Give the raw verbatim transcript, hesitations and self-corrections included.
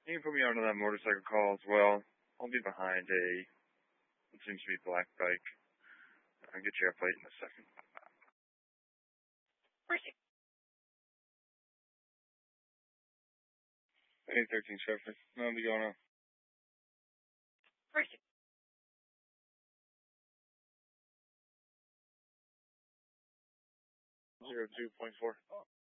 You can put me onto that motorcycle call as well. I'll be behind a, it seems to be black bike. I'll get your plate in a second. Mercy. eight thirteen Shepherd. I'll be going on. Mercy. Zero two point four.